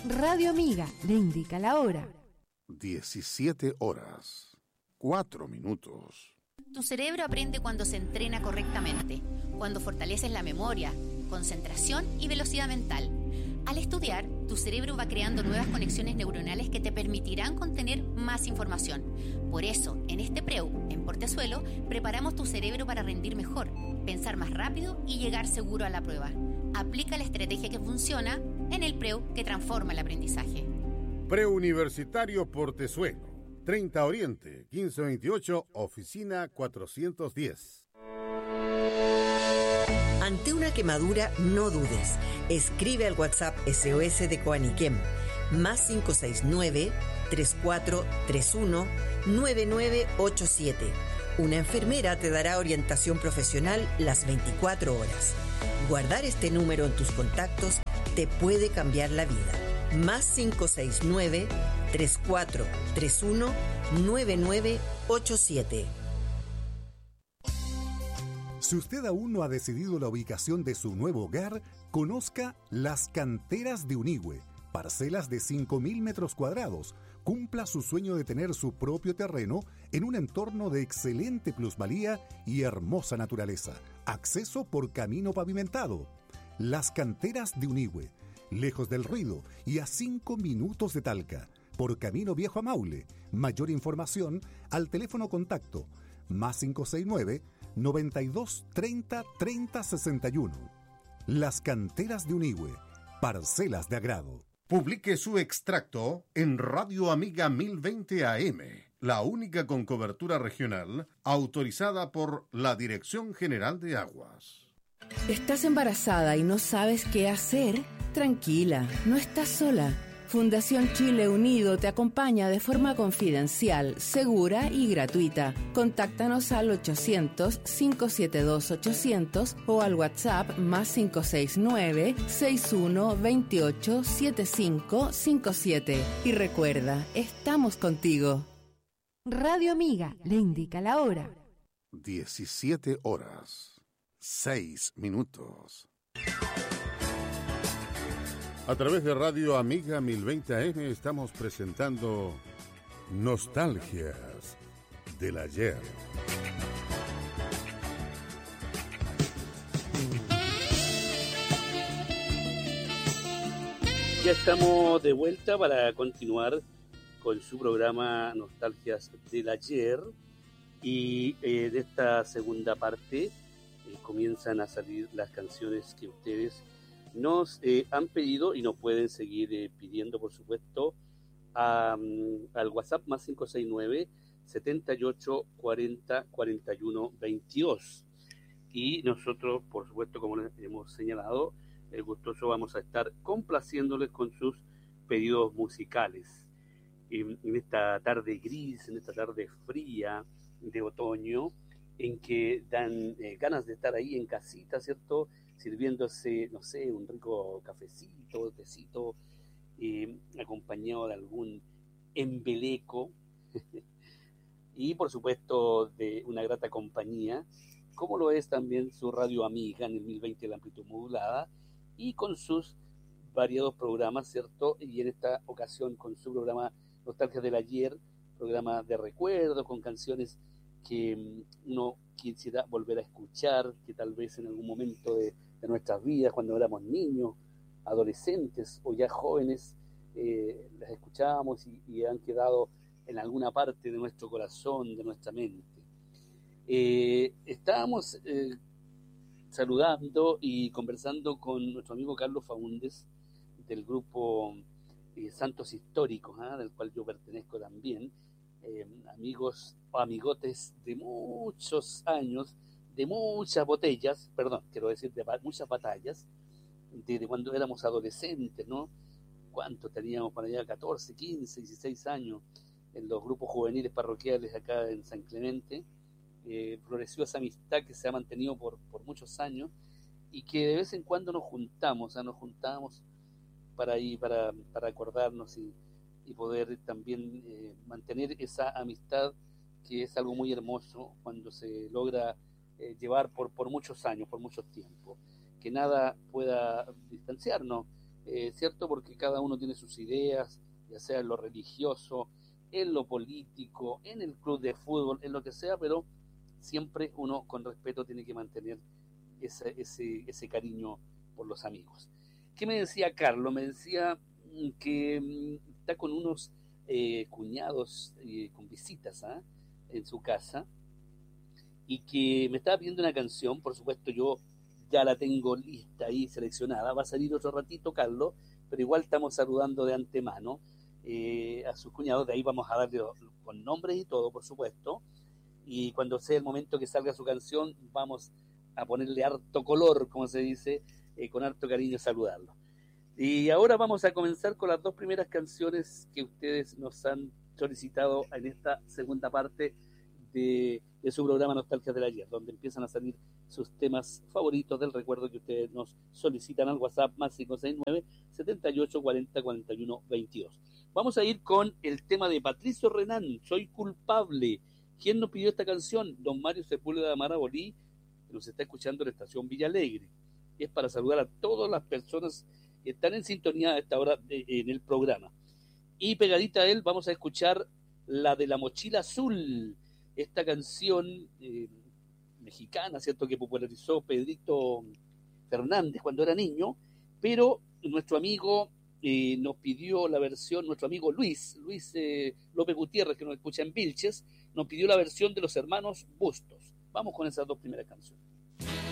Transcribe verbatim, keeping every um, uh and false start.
Radio Amiga le indica la hora. diecisiete horas, cuatro minutos. Tu cerebro aprende cuando se entrena correctamente, cuando fortaleces la memoria, concentración y velocidad mental. Al estudiar, tu cerebro va creando nuevas conexiones neuronales que te permitirán contener más información. Por eso, en este Preu, en Portezuelo, preparamos tu cerebro para rendir mejor, pensar más rápido y llegar seguro a la prueba. Aplica la estrategia que funciona en el Preu que transforma el aprendizaje. Preuniversitario Portezuelo, treinta Oriente, quince veintiocho, oficina cuatrocientos diez. Ante una quemadura, no dudes. Escribe al WhatsApp S O S de Coaniquem, más cinco seis nueve, tres cuatro tres uno, nueve nueve ocho siete. Una enfermera te dará orientación profesional las veinticuatro horas. Guardar este número en tus contactos te puede cambiar la vida. Más cinco seis nueve, tres cuatro tres uno, nueve nueve ocho siete. Si usted aún no ha decidido la ubicación de su nuevo hogar, conozca Las Canteras de Unigüe, parcelas de cinco mil metros cuadrados. Cumpla su sueño de tener su propio terreno en un entorno de excelente plusvalía y hermosa naturaleza. Acceso por camino pavimentado. Las Canteras de Unigüe, lejos del ruido y a cinco minutos de Talca, por camino viejo a Maule. Mayor información al teléfono contacto más cinco seis nueve, noventa y dos, treinta, treinta, sesenta y uno. Las Canteras de Unigüe, parcelas de agrado. Publique su extracto en Radio Amiga mil veinte A M, la única con cobertura regional autorizada por la Dirección General de Aguas. ¿Estás embarazada y no sabes qué hacer? Tranquila, no estás sola. Fundación Chile Unido te acompaña de forma confidencial, segura y gratuita. Contáctanos al ochocientos, cinco siete dos, ochocientos o al WhatsApp más cinco seis nueve, seis uno dos ocho, siete cinco cinco siete. Y recuerda, estamos contigo. Radio Amiga le indica la hora. diecisiete horas, seis minutos. A través de Radio Amiga mil veinte A M estamos presentando Nostalgias del Ayer. Ya estamos de vuelta para continuar con su programa Nostalgias del Ayer y eh, de esta segunda parte eh, comienzan a salir las canciones que ustedes nos eh, han pedido y nos pueden seguir eh, pidiendo, por supuesto, a, um, al WhatsApp más cinco seis nueve, setenta y ocho, cuarenta, cuarenta y uno, veintidós. Y nosotros, por supuesto, como les hemos señalado, el gustoso vamos a estar complaciéndoles con sus pedidos musicales. En, en esta tarde gris, en esta tarde fría de otoño, en que dan eh, ganas de estar ahí en casita, ¿cierto?, sirviéndose, no sé, un rico cafecito, tecito, eh, acompañado de algún embeleco y por supuesto de una grata compañía, como lo es también su Radio Amiga en el mil veinte de la amplitud modulada y con sus variados programas, ¿cierto? Y en esta ocasión con su programa Nostalgia del Ayer, programa de recuerdo con canciones que uno quisiera volver a escuchar, que tal vez en algún momento de, de nuestras vidas, cuando éramos niños, adolescentes o ya jóvenes, eh, las escuchábamos y, y han quedado en alguna parte de nuestro corazón, de nuestra mente. Eh, estábamos eh, saludando y conversando con nuestro amigo Carlos Faúndez del grupo eh, Santos Históricos, ¿eh? del cual yo pertenezco también. Eh, amigos o amigotes de muchos años, de muchas botellas, perdón, quiero decir de muchas batallas, desde cuando éramos adolescentes, ¿no? ¿Cuánto teníamos para allá? catorce, quince, dieciséis años en los grupos juveniles parroquiales acá en San Clemente. Eh, floreció esa amistad que se ha mantenido por, por muchos años y que de vez en cuando nos juntamos, o sea, nos juntamos para, ir, para, para acordarnos y y poder también eh, mantener esa amistad, que es algo muy hermoso cuando se logra eh, llevar por, por muchos años, por mucho tiempo. Que nada pueda distanciarnos eh, ¿cierto? Porque cada uno tiene sus ideas, ya sea en lo religioso, en lo político, en el club de fútbol, en lo que sea, pero siempre uno con respeto tiene que mantener ese, ese, ese cariño por los amigos. ¿Qué me decía Carlos? Me decía que está con unos eh, cuñados eh, con visitas ¿eh? en su casa, y que me estaba pidiendo una canción. Por supuesto yo ya la tengo lista y seleccionada, va a salir otro ratito Carlos, pero igual estamos saludando de antemano eh, a sus cuñados. De ahí vamos a darle con nombres y todo, por supuesto, y cuando sea el momento que salga su canción vamos a ponerle harto color, como se dice, eh, con harto cariño saludarlo. Y ahora vamos a comenzar con las dos primeras canciones que ustedes nos han solicitado en esta segunda parte de, de su programa Nostalgias del Ayer, donde empiezan a salir sus temas favoritos del recuerdo que ustedes nos solicitan al WhatsApp más cinco seis nueve, setenta y ocho, cuarenta, cuarenta y uno, veintidós. Vamos a ir con el tema de Patricio Renán, Soy culpable. ¿Quién nos pidió esta canción? Don Mario Sepúlveda de Marabolí, que nos está escuchando en la estación Villa Alegre. Es para saludar a todas las personas que están en sintonía a esta hora de, en el programa. Y pegadita a él vamos a escuchar la de La Mochila Azul, esta canción eh, mexicana, ¿cierto?, que popularizó Pedrito Fernández cuando era niño, pero nuestro amigo eh, nos pidió la versión, nuestro amigo Luis, Luis eh, López Gutiérrez, que nos escucha en Vilches, nos pidió la versión de los hermanos Bustos. Vamos con esas dos primeras canciones.